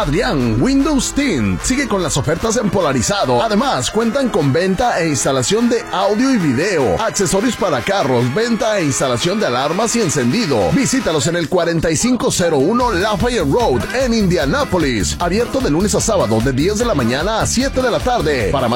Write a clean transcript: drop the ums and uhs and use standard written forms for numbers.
Adrián Windows Tint sigue con las ofertas en polarizado. Además, cuentan con venta e instalación de audio y video, accesorios para carros, venta e instalación de alarmas y encendido. Visítalos en el 4501 Lafayette Road en Indianápolis. Abierto de lunes a sábado de 10 de la mañana a 7 de la tarde. Para más